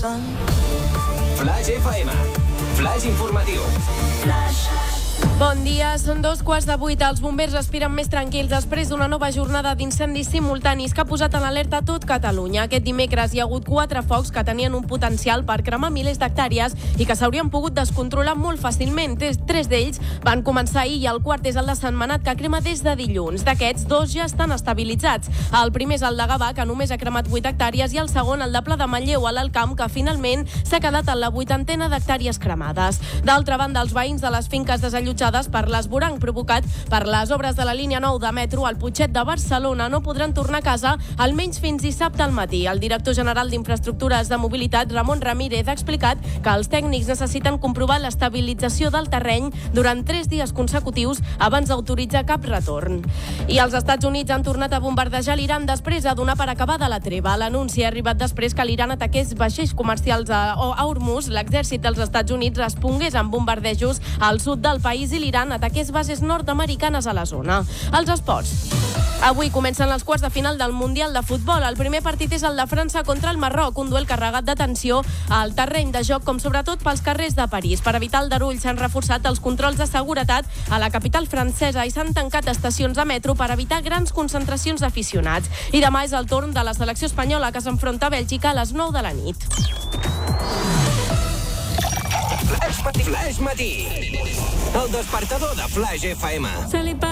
Flash FM. Flash informatiu. Bon dia, són 7:15. Els bombers respiren més tranquils després d'una nova jornada d'incendis simultanis que ha posat en alerta tot Catalunya. Aquest dimecres hi ha hagut 4 focs que tenien un potencial per cremar milers d'hectàrees i que s'haurien pogut descontrolar molt fàcilment. 3 d'ells van començar ahir i el quart és el de Sentmenat, que crema des de dilluns. D'aquests, 2 ja estan estabilitzats. El primer és el de Gavà, que només ha cremat 8 hectàrees, i el segon, el de Pla de Manlleu, a l'Alt Camp, que finalment s'ha quedat en la 80ena d'hectàrees cremades. D'altra banda, els veïns de les finques desallotjades per l'esvoranc provocat per les obres de la línia 9 de metro al Putxet de Barcelona no podran tornar a casa almenys fins dissabte al matí. El director general d'Infraestructures de Mobilitat, Ramon Ramírez, ha explicat que els tècnics necessiten comprovar l'estabilització del terreny durant 3 dies consecutius abans d'autoritzar cap retorn. I els Estats Units han tornat a bombardejar l'Iran després de donar per acabada la treva. L'anunci ha arribat després que l'Iran ataqués vaixells comercials a Hormuz. L'exèrcit dels Estats Units respongués amb bombardejos al sud del país i l'Iran ataqués bases nord-americanes a la zona. Els esports. Avui comencen els quarts de final del Mundial de Futbol. El primer partit és el de França contra el Marroc, un duel carregat de tensió al terreny de joc, com sobretot pels carrers de París. Per evitar aldarulls s'han reforçat els controls de seguretat a la capital francesa i s'han tancat estacions de metro per evitar grans concentracions d'aficionats. I demà és el torn de la selecció espanyola, que s'enfronta a Bèlgica a les 9 de la nit. Flash matí. El despertador de Flash FM.